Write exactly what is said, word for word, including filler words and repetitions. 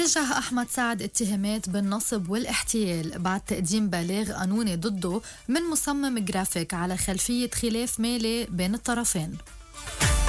وجه أحمد سعد اتهامات بالنصب والاحتيال بعد تقديم بلاغ قانوني ضده من مصمم جرافيك على خلفية خلاف مالي بين الطرفين.